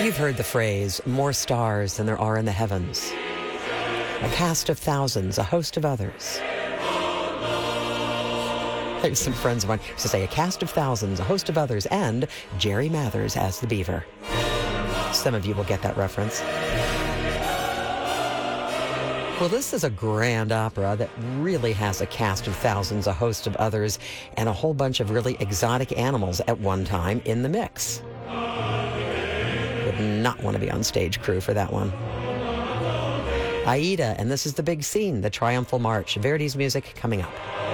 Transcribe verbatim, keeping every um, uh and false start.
You've heard the phrase, more stars than there are in the heavens. A cast of thousands, a host of others. There's some friends of mine who used to say a cast of thousands, a host of others, and Jerry Mathers as the beaver. Some of you will get that reference. Well, this is a grand opera that really has a cast of thousands, a host of others, and a whole bunch of really exotic animals at one time in the mix. Would not want to be on stage crew for that one. Aida, and this is the big scene, the Triumphal March. Verdi's music coming up.